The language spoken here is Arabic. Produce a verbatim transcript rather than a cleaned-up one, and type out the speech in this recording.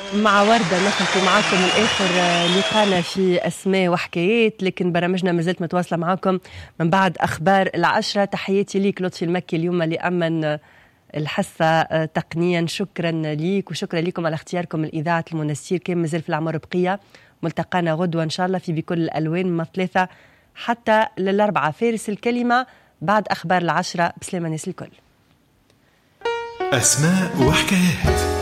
مع وردة نخلط معاكم الآخر لقانا في أسماء وحكايات، لكن برامجنا ما زلت متواصلة معاكم من بعد أخبار العشرة. تحياتي ليك لطفي المكي اليوم اللي أمن الحصة تقنيا، شكرا ليك وشكرا لكم على اختياركم الإذاعة المنسير. كان مازال في العمر بقية، ملتقانا غدوة إن شاء الله في بكل الألوان من ثلاثة حتى للأربعة. فارس الكلمة بعد أخبار العشرة. بسلامة الناس الكل. أسماء وحكايات.